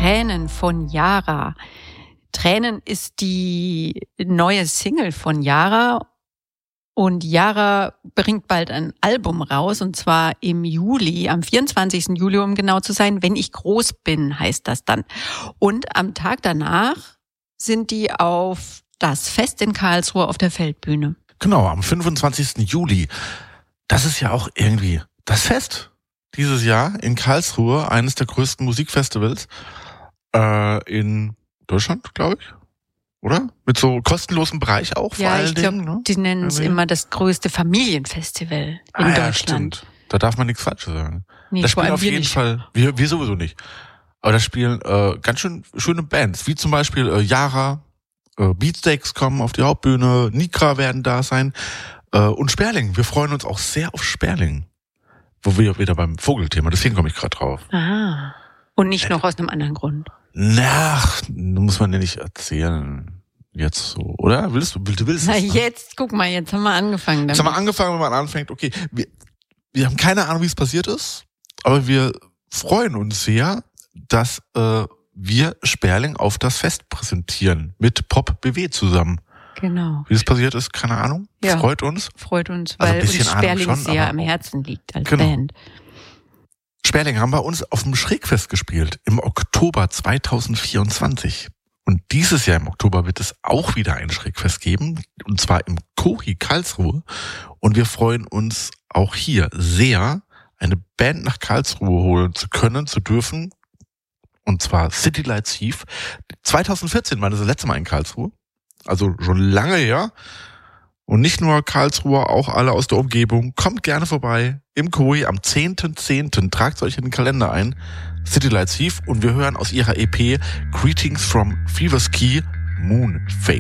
Tränen von Yara. Tränen ist die neue Single von Yara. Und Yara bringt bald ein Album raus, und zwar im Juli, am 24. Juli, um genau zu sein. Wenn ich groß bin, heißt das dann. Und am Tag danach sind die auf das Fest in Karlsruhe auf der Feldbühne. Genau, am 25. Juli. Das ist ja auch irgendwie das Fest dieses Jahr in Karlsruhe, eines der größten Musikfestivals in Deutschland, glaube ich. Oder? Mit so kostenlosem Bereich auch vor allen Dingen. Ja, ich glaube, die nennen es immer das größte Familienfestival in Deutschland. Ja, stimmt. Da darf man nichts Falsches sagen. Nee, da spielen auf jeden Fall, wir sowieso nicht. Aber da spielen ganz schön schöne Bands, wie zum Beispiel Yara, Beatsteaks kommen auf die Hauptbühne, Nikra werden da sein und Sperling. Wir freuen uns auch sehr auf Sperling. Wo wir wieder beim Vogelthema, deswegen komme ich gerade drauf. Aha. Und nicht noch aus einem anderen Grund. Ach, muss man ja nicht erzählen. Jetzt so, oder? Du willst Na jetzt, guck mal, jetzt haben wir angefangen damit. Jetzt haben wir angefangen, wenn man anfängt, okay, wir haben keine Ahnung, wie es passiert ist, aber wir freuen uns sehr, dass wir Sperling auf das Fest präsentieren, mit Pop BW zusammen. Genau. Wie das passiert ist, keine Ahnung. Ja, freut uns, weil uns Sperling schon, sehr am Herzen liegt als Band. Sperling haben bei uns auf dem Schrägfest gespielt im Oktober 2024. Und dieses Jahr im Oktober wird es auch wieder ein Schrägfest geben, und zwar im Kohi Karlsruhe. Und wir freuen uns auch hier sehr, eine Band nach Karlsruhe holen zu können, zu dürfen. Und zwar City Lights Thief. 2014 war das letzte Mal in Karlsruhe. Also schon lange her. Und nicht nur Karlsruhe, auch alle aus der Umgebung. Kommt gerne vorbei im Kohi am 10.10. Tragt euch in den Kalender ein. City Lights Thief. Und wir hören aus ihrer EP Greetings from Fever's Key, Moon Phase.